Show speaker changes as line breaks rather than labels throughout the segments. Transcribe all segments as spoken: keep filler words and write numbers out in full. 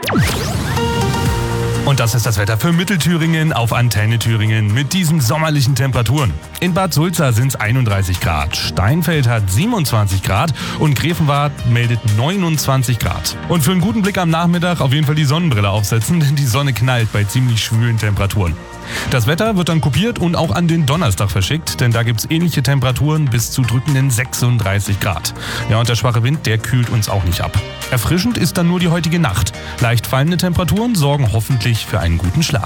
Und das ist das Wetter für Mittelthüringen auf Antenne Thüringen mit diesen sommerlichen Temperaturen. In Bad Sulza sind es einunddreißig Grad, Steinfeld hat siebenundzwanzig Grad und Grevenwald meldet neunundzwanzig Grad. Und für einen guten Blick am Nachmittag auf jeden Fall die Sonnenbrille aufsetzen, denn die Sonne knallt bei ziemlich schwülen Temperaturen. Das Wetter wird dann kopiert und auch an den Donnerstag verschickt, denn da gibt's ähnliche Temperaturen bis zu drückenden sechsunddreißig Grad. Ja, und der schwache Wind, der kühlt uns auch nicht ab. Erfrischend ist dann nur die heutige Nacht. Leicht fallende Temperaturen sorgen hoffentlich für einen guten Schlaf.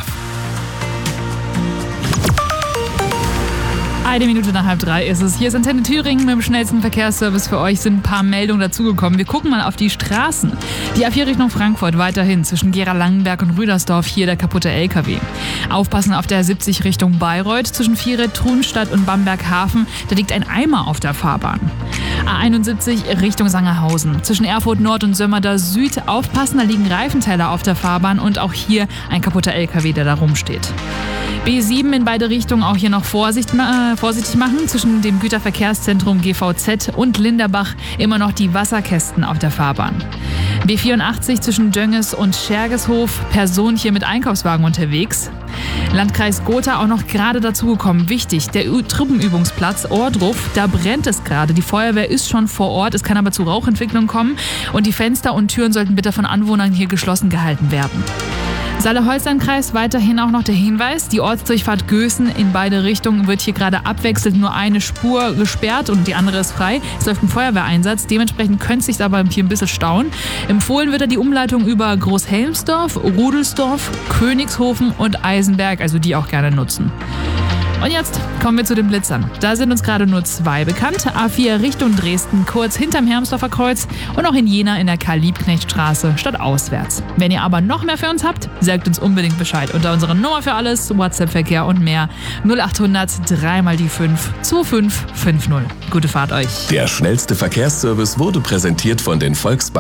Eine Minute nach halb drei ist es. Hier ist Antenne Thüringen mit dem schnellsten Verkehrsservice für euch. Sind ein paar Meldungen dazugekommen. Wir gucken mal auf die Straßen. Die A vier Richtung Frankfurt weiterhin zwischen Gera-Langenberg und Rüdersdorf. Hier der kaputte L K W. Aufpassen auf der siebzig Richtung Bayreuth zwischen Vieret, Trunstadt und Bamberg-Hafen. Da liegt ein Eimer auf der Fahrbahn. A einundsiebzig Richtung Sangerhausen. Zwischen Erfurt Nord und Sömmerda Süd. Aufpassen, da liegen Reifenteile auf der Fahrbahn und auch hier ein kaputter L K W, der da rumsteht. B sieben in beide Richtungen auch hier noch Vorsicht, äh, vorsichtig machen. Zwischen dem Güterverkehrszentrum G V Z und Linderbach immer noch die Wasserkästen auf der Fahrbahn. B vierundachtzig zwischen Dönges und Schergeshof. Person hier mit Einkaufswagen unterwegs. Landkreis Gotha auch noch gerade dazugekommen. Wichtig, der Truppenübungsplatz Ohrdruf, da brennt es gerade. Die Feuerwehr ist schon vor Ort, es kann aber zu Rauchentwicklung kommen. Und die Fenster und Türen sollten bitte von Anwohnern hier geschlossen gehalten werden. Saale-Holstein-Kreis weiterhin auch noch der Hinweis, die Ortsdurchfahrt Gößen in beide Richtungen wird hier gerade abwechselnd nur eine Spur gesperrt und die andere ist frei. Es läuft ein Feuerwehreinsatz, dementsprechend könnte es sich aber hier ein bisschen stauen. Empfohlen wird da die Umleitung über Großhelmsdorf, Rudelsdorf, Königshofen und Eisenberg, also die auch gerne nutzen. Und jetzt kommen wir zu den Blitzern. Da sind uns gerade nur zwei bekannt. A vier Richtung Dresden, kurz hinterm Hermsdorfer Kreuz und auch in Jena in der Karl-Liebknecht-Straße statt auswärts. Wenn ihr aber noch mehr für uns habt, sagt uns unbedingt Bescheid unter unserer Nummer für alles, WhatsApp-Verkehr und mehr null achthundert drei mal die fünf zwei fünf fünf null. Gute Fahrt euch.
Der schnellste Verkehrsservice wurde präsentiert von den Volksbanken.